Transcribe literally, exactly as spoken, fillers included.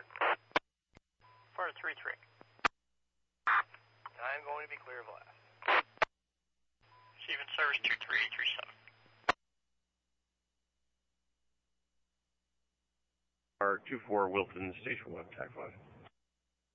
Florida. Florida three three. I'm going to be clear of last. Steven Service two three three seven. R two four Wilton, Station one, tax line.